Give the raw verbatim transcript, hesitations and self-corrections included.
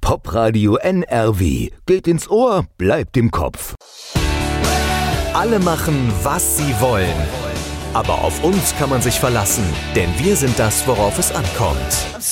Popradio N R W. Geht ins Ohr, bleibt im Kopf. Alle machen, was sie wollen. Aber auf uns kann man sich verlassen, denn wir sind das, worauf es ankommt.